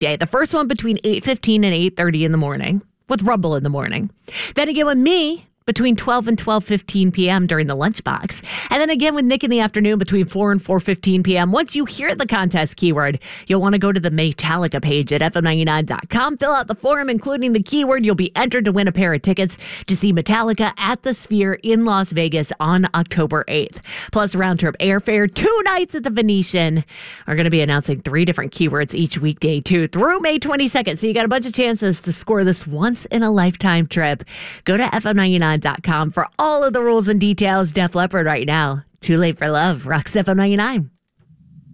weekday. The first one between 8:15 and 8:30 in the morning with Rumble in the morning. Then again with me between 12 and 12:15 p.m. during the lunchbox. And then again with Nick in the afternoon between 4 and 4:15 p.m. Once you hear the contest keyword, you'll want to go to the Metallica page at fm99.com, fill out the form, including the keyword. You'll be entered to win a pair of tickets to see Metallica at the Sphere in Las Vegas on October 8th. Plus round-trip airfare, 2 nights at the Venetian. We're going to be announcing 3 different keywords each weekday, too, through May 22nd. So you got a bunch of chances to score this once-in-a-lifetime trip. Go to fm99.com for all of the rules and details. Def Leppard right now. Too Late for Love. Rocks FM 99.